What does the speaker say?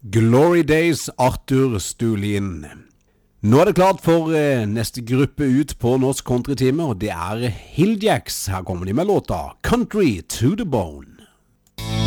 Glory Days, Arthur Stulin. Nå det klart for neste gruppe ut på Norsk Countrytime, og det Hilljacks. Her kommer de med låta Country to the Bone.